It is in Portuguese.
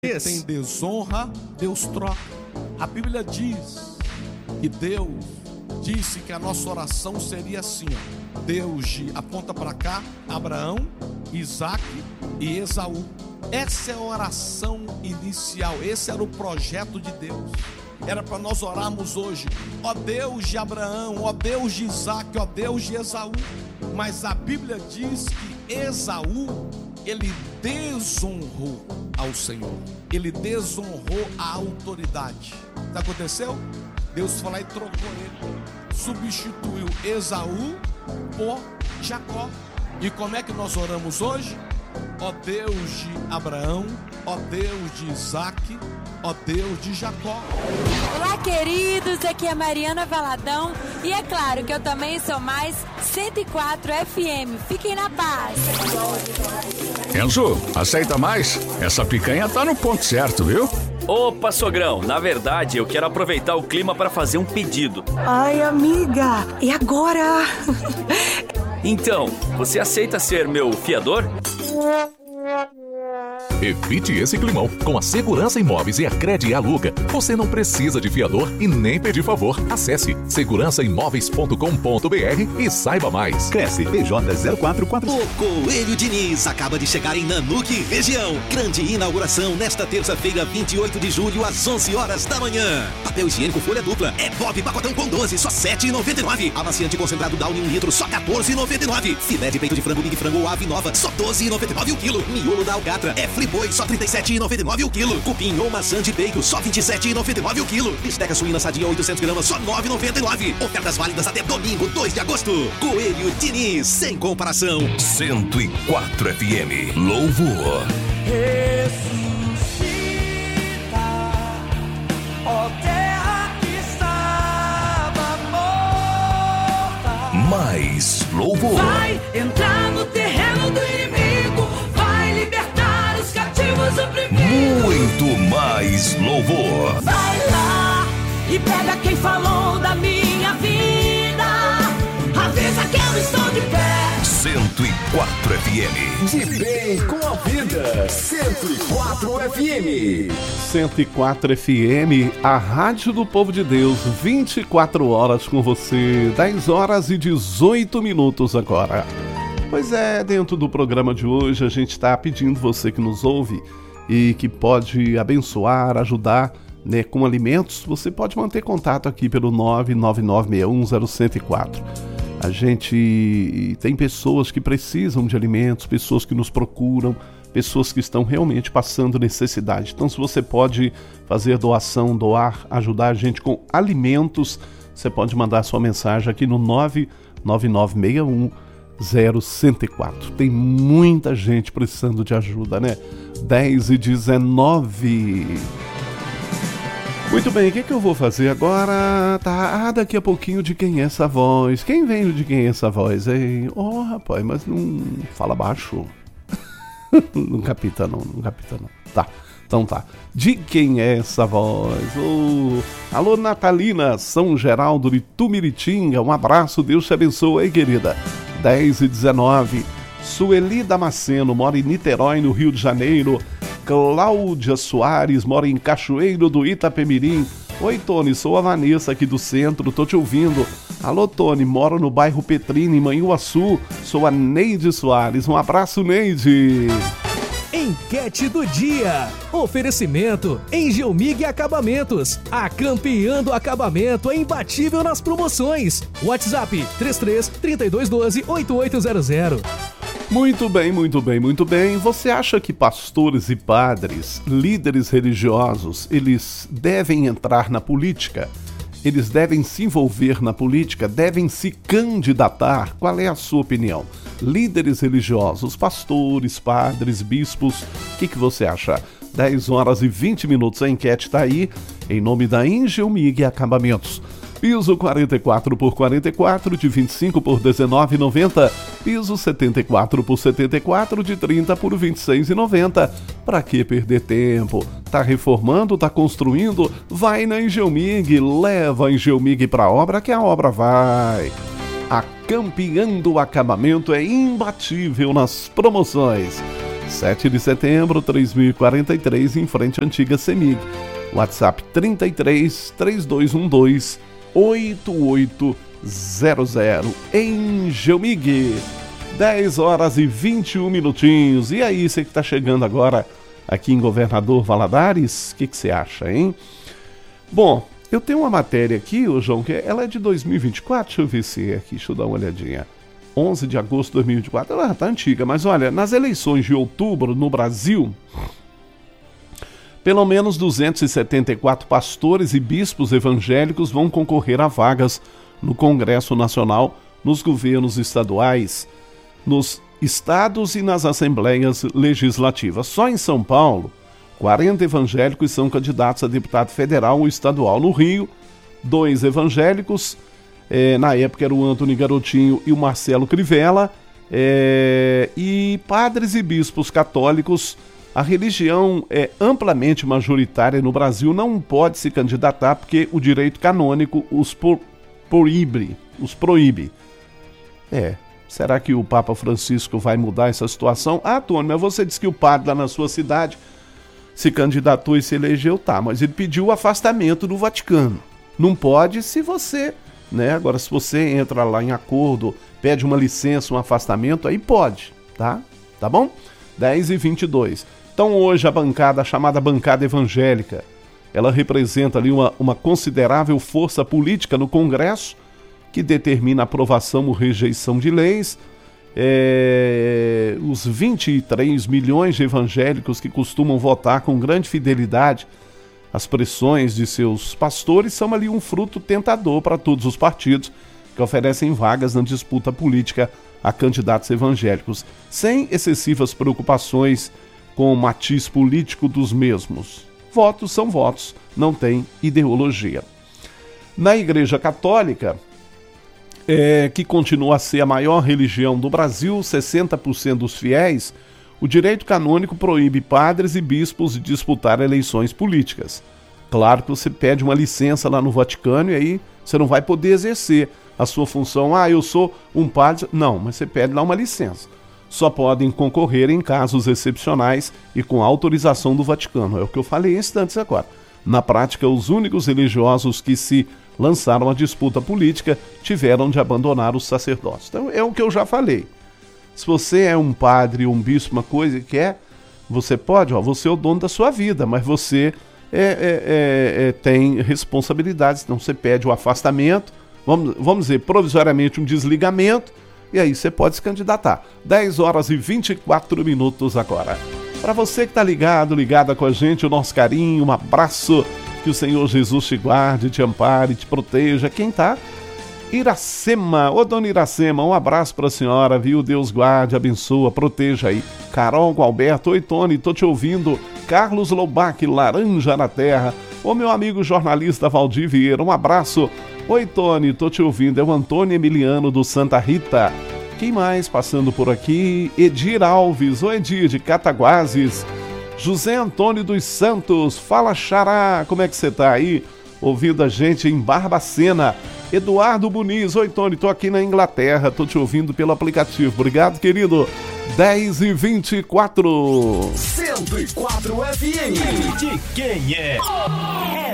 Tem desonra, Deus troca. A Bíblia diz que Deus disse que a nossa oração seria assim, ó. Deus aponta para cá, Abraão, Isaac e Esaú. Essa é a oração inicial, esse era o projeto de Deus. Era para nós orarmos hoje, ó Deus de Abraão, ó Deus de Isaac, ó Deus de Esaú. Mas a Bíblia diz que Esaú, ele desonrou ao Senhor, ele desonrou a autoridade. O que aconteceu? Deus foi lá e trocou ele, substituiu Esaú por Jacó. E como é que nós oramos hoje? Ó Deus de Abraão, ó Deus de Isaac, ó Deus de Jacó. Olá, queridos, aqui é Mariana Valadão e é claro que eu também sou mais 104 FM. Fiquem na paz. Enzo, aceita mais? Essa picanha tá no ponto certo, viu? Opa, sogrão, na verdade eu quero aproveitar o clima para fazer um pedido. Ai, amiga, e agora? Então, você aceita ser meu fiador? Evite esse climão. Com a Segurança Imóveis e a Crede Aluga, você não precisa de fiador e nem pedir favor. Acesse segurançaimoveis.com.br e saiba mais. Cresce PJ 044. O Coelho Diniz acaba de chegar em Nanuque, região. Grande inauguração nesta terça-feira, 28 de julho, às 11 horas da manhã. Papel higiênico folha dupla. É Bob pacotão com 12, só R$ 7,99. Amaciante concentrado Downy 1 litro, só R$ 14,99. Filé de peito de frango Big Frango ou Ave Nova, só R$ 12,99 o quilo. Miolo da Alcatra. É Free Boi, só R$ 37,99 o quilo. Cupim ou maçã de bacon, só R$ 27,99 o quilo. Bisteca suína sadia 800 gramas, só R$ 9,99. Ofertas válidas até domingo, 2 de agosto. Coelho Diniz, sem comparação. 104 FM. Louvor. Ressuscita, ó terra que estava morta. Mais louvor. Vai entrar no terreno do inimigo, vai libertar os cativos oprimidos. Muito mais louvor. Vai lá e pega quem falou da minha vida, avisa que eu estou de pé. 104 FM. De bem com a vida. 104 FM. 104 FM, a rádio do povo de Deus, 24 horas com você, 10 horas e 18 minutos agora. Pois é, dentro do programa de hoje a gente está pedindo você que nos ouve e que pode abençoar, ajudar, né, com alimentos, você pode manter contato aqui pelo 999610104. A gente tem pessoas que precisam de alimentos, pessoas que nos procuram, pessoas que estão realmente passando necessidade. Então, se você pode fazer doação, doar, ajudar a gente com alimentos, você pode mandar sua mensagem aqui no 999610104. Tem muita gente precisando de ajuda, né? 10h19. Muito bem, o que eu vou fazer agora? Daqui a pouquinho de quem é essa voz. Quem vem de quem é essa voz, hein? Oh, rapaz, mas não fala baixo. Não capita não. Tá, então tá. De quem é essa voz? Alô, Natalina, São Geraldo de Tumiritinga. Um abraço, Deus te abençoe, hein, querida? 10h19. Sueli Damasceno, mora em Niterói, no Rio de Janeiro. Cláudia Soares, mora em Cachoeiro do Itapemirim. Oi, Tony, sou a Vanessa aqui do centro, tô te ouvindo. Alô, Tony, moro no bairro Petrina, em Manhuaçu. Sou a Neide Soares. Um abraço, Neide. Enquete do dia. Oferecimento Engelmig Acabamentos. A campeã do acabamento é imbatível nas promoções. WhatsApp 33-3212-8800. Muito bem. Você acha que pastores e padres, líderes religiosos, eles devem entrar na política? Eles devem se envolver na política? Devem se candidatar? Qual é a sua opinião? Líderes religiosos, pastores, padres, bispos, o que você acha? 10h20, a enquete está aí, em nome da Engelmig Acabamentos. Piso 44 por 44 de 25 por 19,90. Piso 74 por 74 de 30 por 26,90. Pra que perder tempo? Tá reformando, tá construindo? Vai na Engelmig, leva a Engelmig pra obra que a obra vai. A campeã do acabamento é imbatível nas promoções. 7 de setembro, 3043, em frente à antiga CEMIG. WhatsApp 33 3212 8800 em Gelmig. 10 horas e 21 minutinhos. E aí, você que está chegando agora aqui em Governador Valadares, o que você acha, hein? Bom, eu tenho uma matéria aqui, ô João, que ela é de 2024, deixa eu ver se é aqui, deixa eu dar uma olhadinha. 11 de agosto de 2024, ela já está antiga, mas olha, nas eleições de outubro no Brasil, pelo menos 274 pastores e bispos evangélicos vão concorrer a vagas no Congresso Nacional, nos governos estaduais, nos estados e nas assembleias legislativas. Só em São Paulo, 40 evangélicos são candidatos a deputado federal ou estadual. No Rio, 2 evangélicos, na época era o Antônio Garotinho e o Marcelo Crivella, e padres e bispos católicos. A religião é amplamente majoritária no Brasil, não pode se candidatar porque o direito canônico os proíbe. Será que o Papa Francisco vai mudar essa situação? Ah, Tony, mas você disse que o padre lá na sua cidade se candidatou e se elegeu, tá, mas ele pediu o afastamento do Vaticano. Não pode se você, né? Agora, se você entra lá em acordo, pede uma licença, um afastamento, aí pode, tá? Tá bom? 10h22. Então hoje a chamada bancada evangélica, ela representa ali uma considerável força política no Congresso, que determina aprovação ou rejeição de leis. Os 23 milhões de evangélicos que costumam votar com grande fidelidade às pressões de seus pastores são ali um fruto tentador para todos os partidos que oferecem vagas na disputa política a candidatos evangélicos, sem excessivas preocupações com o matiz político dos mesmos. Votos são votos, não tem ideologia. Na Igreja Católica, que continua a ser a maior religião do Brasil, 60% dos fiéis, o direito canônico proíbe padres e bispos de disputar eleições políticas. Claro que você pede uma licença lá no Vaticano e aí você não vai poder exercer a sua função. Ah, eu sou um padre. Não, mas você pede lá uma licença. Só podem concorrer em casos excepcionais e com autorização do Vaticano. É o que eu falei instantes agora. Na prática, os únicos religiosos que se lançaram à disputa política tiveram de abandonar os sacerdócios. Então é o que eu já falei. Se você é um padre ou um bispo, uma coisa que você pode, você é o dono da sua vida, mas você tem responsabilidades. Então você pede o afastamento, vamos dizer, provisoriamente um desligamento, e aí você pode se candidatar. 10h24 agora. Para você que está ligada com a gente, o nosso carinho, um abraço. Que o Senhor Jesus te guarde, te ampare, te proteja. Quem tá? Iracema. Ô, dona Iracema, um abraço pra senhora, viu? Deus guarde, abençoa, proteja aí. Carol Gualberto. Oi, Tony, tô te ouvindo. Carlos Lobac, Laranja na Terra. Ô, meu amigo jornalista Valdir Vieira, um abraço. Oi, Tony, tô te ouvindo. É o Antônio Emiliano do Santa Rita. Quem mais passando por aqui? Edir Alves. Ô, Edir, de Cataguases. José Antônio dos Santos, fala Xará, como é que você tá aí? Ouvindo a gente em Barbacena. Eduardo Muniz, oi Tony, tô aqui na Inglaterra, tô te ouvindo pelo aplicativo. Obrigado, querido. 10h24. 104 FM. De quem é?